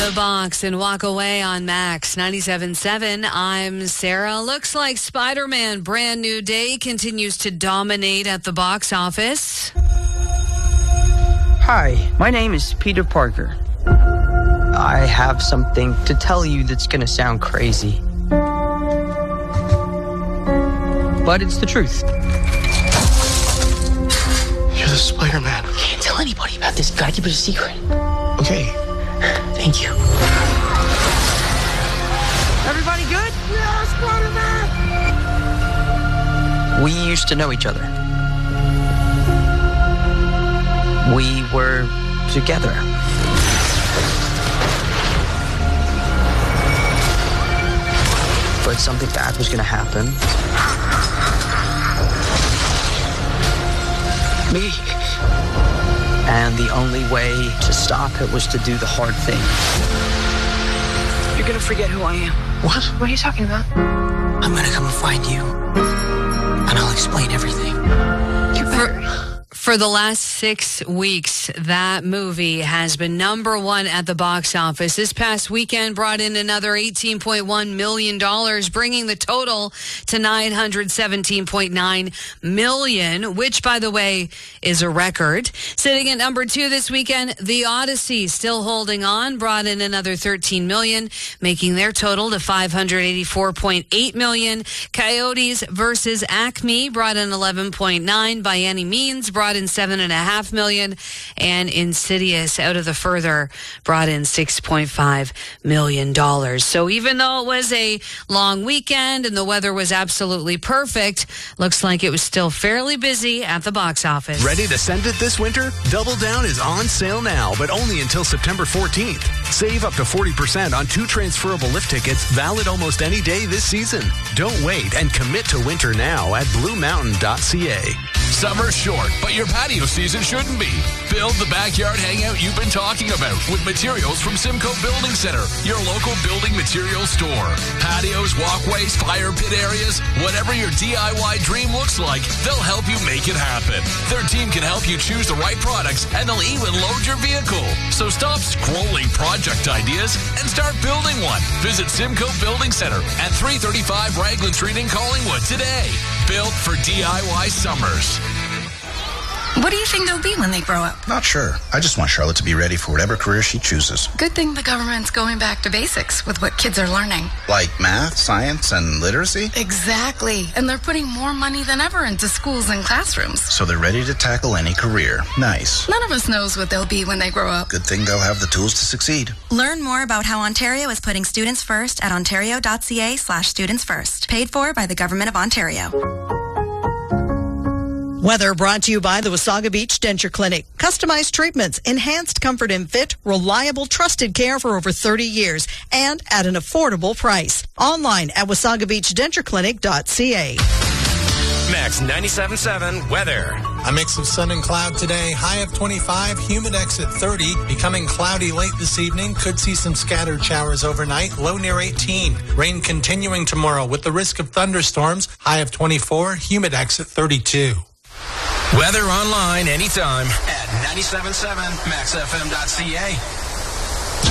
the box and walk away on Max 97.7. I'm Sarah. Looks like Spider-Man Brand New Day continues to dominate at the box office. Hi, my name is Peter Parker. I have something to tell you that's going to sound crazy. But it's the truth. You're the Spider-Man. Can't tell anybody about this. Gotta keep it a secret. Okay. Thank you. Everybody good? Yeah, Spider-Man! We used to know each other. We were together. But something bad was going to happen. Me. And the only way to stop it was to do the hard thing. You're going to forget who I am. What? What are you talking about? I'm going to come and find you. And I'll explain everything. For the last 6 weeks, that movie has been number one at the box office. This past weekend brought in another $18.1 million, bringing the total to $917.9 million, which, by the way, is a record. Sitting at number 2 this weekend, The Odyssey, still holding on, brought in another $13 million, making their total to $584.8 million. Coyotes versus Acme brought in $11.9. By Any Means brought in $7.5 million, and Insidious Out of the Further brought in $6.5 million. So even though it was a long weekend and the weather was absolutely perfect, looks like it was still fairly busy at the box office. Ready to send it this winter? Double Down is on sale now, but only until September 14th. Save up to 40% on 2 transferable lift tickets, valid almost any day this season. Don't wait and commit to winter now at BlueMountain.ca. Summer's short, but your patio season shouldn't be. Build the backyard hangout you've been talking about with materials from Simcoe Building Center, your local building materials store. Patios, walkways, fire pit areas, whatever your DIY dream looks like, they'll help you make it happen. Their team can help you choose the right products, and they'll even load your vehicle. So stop scrolling project ideas and start building one. Visit Simcoe Building Center at 335 Raglan Street in Collingwood today. Built for DIY summers. What do you think they'll be when they grow up? Not sure. I just want Charlotte to be ready for whatever career she chooses. Good thing the government's going back to basics with what kids are learning. Like math, science, and literacy? Exactly. And they're putting more money than ever into schools and classrooms. So they're ready to tackle any career. Nice. None of us knows what they'll be when they grow up. Good thing they'll have the tools to succeed. Learn more about how Ontario is putting students first at ontario.ca/students first. Paid for by the Government of Ontario. Weather brought to you by the Wasaga Beach Denture Clinic. Customized treatments, enhanced comfort and fit, reliable, trusted care for over 30 years, and at an affordable price. Online at wasagabeachdentureclinic.ca. Max 97.7 weather. A mix of sun and cloud today. High of 25, humidex at 30. Becoming cloudy late this evening. Could see some scattered showers overnight. Low near 18. Rain continuing tomorrow with the risk of thunderstorms. High of 24, humidex at 32. Weather online anytime at 97.7 maxfm.ca.